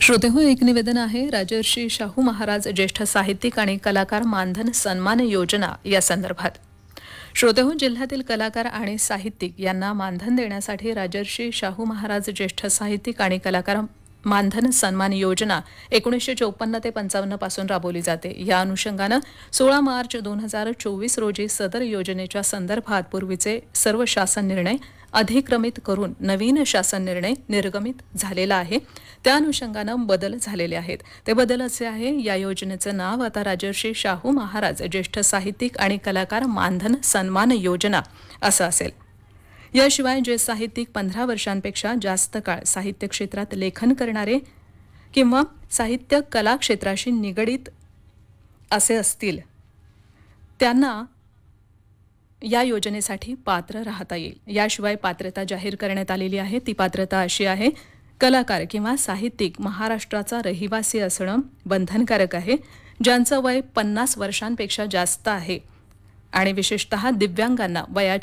श्रोतेहो, एक निवेदन आहे. राजर्षी शाहू महाराज ज्येष्ठ साहित्यिक आणि कलाकार मानधन सन्मान योजना या संदर्भात. श्रोतेहो, जिल्ह्यातील कलाकार आणि साहित्यिक यांना मानधन देण्यासाठी राजर्षी शाहू महाराज ज्येष्ठ साहित्यिक आणि कलाकार मानधन सन्मान योजना 1954 ते 55 पासून राबवली जाते. या अनुषंगानं 16 मार्च 2024 रोजी सदर योजनेच्या संदर्भात पूर्वीचे सर्व शासन निर्णय अधिक्रमित करून नवीन शासन निर्णय निर्गमित झालेला आहे. त्या अनुषंगानं बदल झालेले आहेत. ते बदल असे आहे: या योजनेचं नाव आता राजर्षी शाहू महाराज ज्येष्ठ साहित्यिक आणि कलाकार मानधन सन्मान योजना असं असेल. याशिवाय जे साहित्यिक 15 वर्षांपेक्षा जास्त काळ साहित्य क्षेत्रात लेखन करणारे किंवा साहित्य कला क्षेत्राशी निगडीत असे असतील त्यांना या योजनेसाठी पात्र राहता येईल. याशिवाय पात्रता जाहीर करण्यात आलेली आहे. ती पात्रता अशी आहे: कलाकार किंवा साहित्यिक महाराष्ट्राचा रहिवासी असणं बंधनकारक आहे, ज्यांचं वय 50 वर्षांपेक्षा जास्त आहे आणि विशेषतः दिव्यांगांना वयाच्या